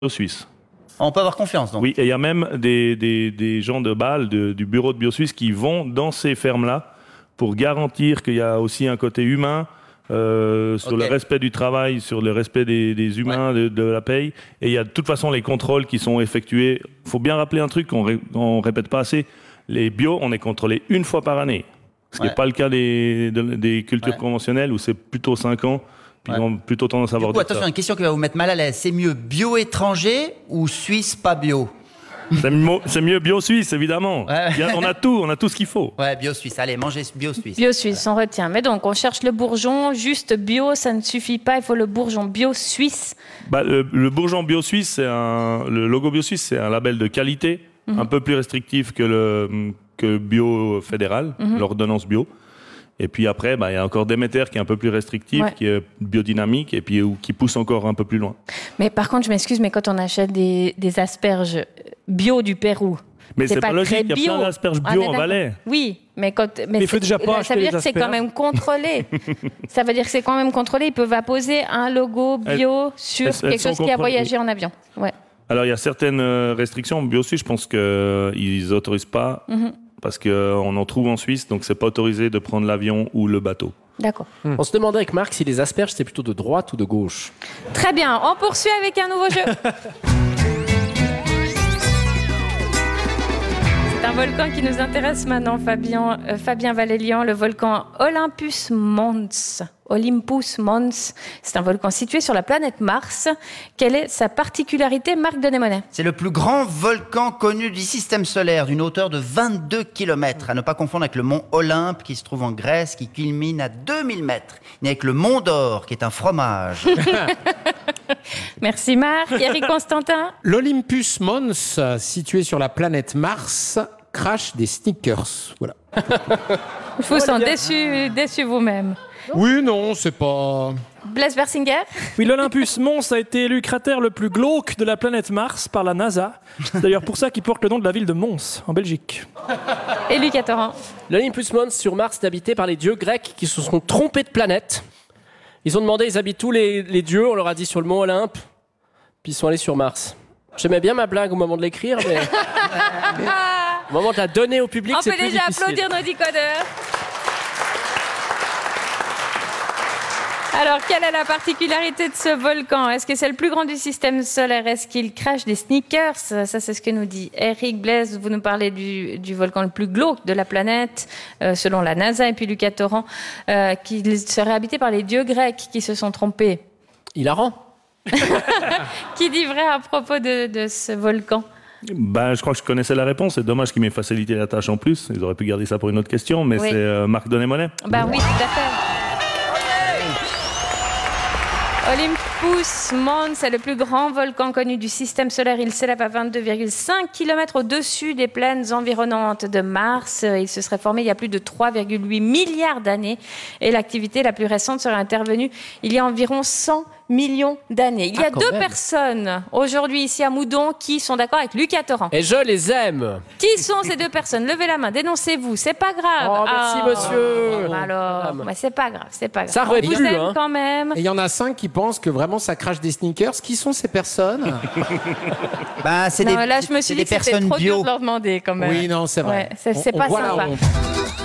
Suisse. On peut avoir confiance, donc. Oui, et il y a même des gens de Bâle, du bureau de BioSuisse, qui vont dans ces fermes-là pour garantir qu'il y a aussi un côté humain sur le respect du travail, sur le respect des humains, de la paye. Et il y a de toute façon les contrôles qui sont effectués. Il faut bien rappeler un truc qu'on répète pas assez. Les bio, on est contrôlés une fois par année. Ce qui n'est pas le cas des cultures conventionnelles où c'est plutôt 5 ans. Puis ils ont plutôt tendance à avoir attention, une question qui va vous mettre mal à l'aise. C'est mieux bio étranger ou suisse pas bio? C'est mieux bio suisse, évidemment. On a tout ce qu'il faut. Ouais, bio suisse. Allez, mangez bio suisse. Bio suisse, on retient. Mais donc, on cherche le bourgeon juste bio, ça ne suffit pas. Il faut le bourgeon bio suisse. Le bourgeon bio suisse, le logo bio suisse, c'est un label de qualité, un peu plus restrictif que bio fédéral, l'ordonnance bio. Et puis après, il y a encore Déméter qui est un peu plus restrictif, qui est biodynamique et puis qui pousse encore un peu plus loin. Mais par contre, je m'excuse, mais quand on achète des asperges bio du Pérou, mais c'est pas logique, il y a plein d'asperges bio en Valais. Oui, mais il faut déjà pas ça veut dire que c'est quand même contrôlé. Ça veut dire que c'est quand même contrôlé. Ils peuvent apposer un logo bio sur quelque chose qui a voyagé en avion. Ouais. Alors il y a certaines restrictions. BioSuisse, je pense qu'ils n'autorisent pas. Parce qu'on en trouve en Suisse, donc c'est pas autorisé de prendre l'avion ou le bateau. D'accord. On se demandait avec Marc si les asperges, c'est plutôt de droite ou de gauche. Très bien, on poursuit avec un nouveau jeu. C'est un volcan qui nous intéresse maintenant, Fabien Valélian, le volcan Olympus Mons. Olympus Mons, c'est un volcan situé sur la planète Mars. Quelle est sa particularité, Marc Denémonet? C'est le plus grand volcan connu du système solaire, d'une hauteur de 22 km. À ne pas confondre avec le mont Olympe, qui se trouve en Grèce, qui culmine à 2000 mètres. Ni avec le mont d'Or, qui est un fromage. Merci Marc. Eric Constantin? L'Olympus Mons, situé sur la planète Mars, crache des sneakers. Voilà. Je vous sens déçu vous-même. Oui, non, c'est pas... Blaise Bersinger? Oui, l'Olympus Mons a été élu cratère le plus glauque de la planète Mars par la NASA. C'est d'ailleurs pour ça qu'il porte le nom de la ville de Mons, en Belgique. Et Lucas Torrent? L'Olympus Mons sur Mars est habité par les dieux grecs qui se sont trompés de planète. Ils ont demandé, ils habitent tous les dieux, on leur a dit sur le mont Olympe, puis ils sont allés sur Mars. J'aimais bien ma blague au moment de l'écrire, mais au moment de la donner au public, c'est plus difficile. On peut déjà applaudir nos décodeurs. Alors, quelle est la particularité de ce volcan? Est-ce que c'est le plus grand du système solaire? Est-ce qu'il crache des sneakers? Ça, c'est ce que nous dit Eric. Blaise, vous nous parlez du volcan le plus glauque de la planète, selon la NASA. Et puis Lucas Torrent, qu'il serait habité par les dieux grecs qui se sont trompés. Hilarant. Qui dit vrai à propos de ce volcan? Je crois que je connaissais la réponse. C'est dommage qu'il m'ait facilité la tâche en plus. Ils auraient pu garder ça pour une autre question, mais c'est Marc Denémonet. Oui, tout à fait. Olympus Mons est le plus grand volcan connu du système solaire. Il s'élève à 22,5 km au-dessus des plaines environnantes de Mars. Il se serait formé il y a plus de 3,8 milliards d'années. Et l'activité la plus récente serait intervenue il y a environ 100 millions d'années. Il y a deux personnes aujourd'hui ici à Moudon qui sont d'accord avec Lucas Torrent. Et je les aime. Qui sont ces deux personnes? Levez la main, dénoncez-vous. C'est pas grave. Oh, merci monsieur. Alors, c'est pas grave, c'est pas grave. Ça aurait vous pu, aime quand même. Et il y en a 5 qui pensent que vraiment ça crache des sneakers. Qui sont ces personnes? C'est là, je me suis dit que c'était trop dur de leur demander quand même. Oui, non, c'est vrai. Ouais, c'est pas sympa.